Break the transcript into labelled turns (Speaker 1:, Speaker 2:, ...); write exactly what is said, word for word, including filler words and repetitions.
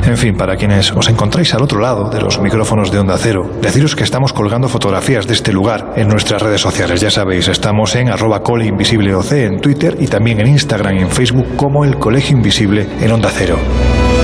Speaker 1: En fin, para quienes os encontráis al otro lado de los micrófonos de Onda Cero, deciros que estamos colgando fotografías de este lugar en nuestras redes sociales. Ya sabéis, estamos en arroba coleinvisibleoc en Twitter y también en Instagram y en Facebook como el Colegio Invisible en Onda Cero.